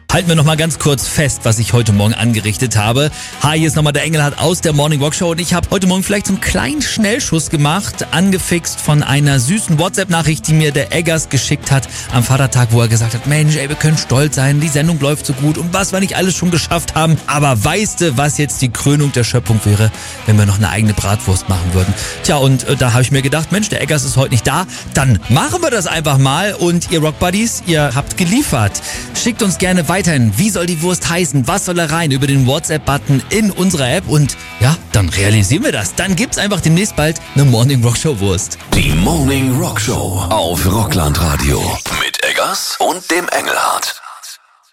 Halten wir noch mal ganz kurz fest, was ich heute Morgen angerichtet habe. Hi, hier ist nochmal der Engelhardt aus der Morning Rock Show und ich habe heute Morgen vielleicht so einen kleinen Schnellschuss gemacht, angefixt von einer süßen WhatsApp-Nachricht, die mir der Eggers geschickt hat am Vatertag, wo er gesagt hat, Mensch, ey, wir können stolz sein, die Sendung läuft so gut und was wir nicht alles schon geschafft haben. Aber weißt du, was jetzt die Krönung der Schöpfung wäre, wenn wir noch eine eigene Bratwurst machen würden? Tja, und da habe ich mir gedacht, Mensch, der Eggers ist heute nicht da, dann machen wir das einfach mal und ihr Rock Buddies, ihr habt geliefert. Schickt uns gerne weiterhin, wie soll die Wurst heißen, was soll da rein, über den WhatsApp-Button in unserer App und ja, dann realisieren wir das. Dann gibt's einfach demnächst bald eine Morning Rock Show Wurst. Die Morning Rock Show auf Rockland Radio mit Eggers und dem Engelhardt.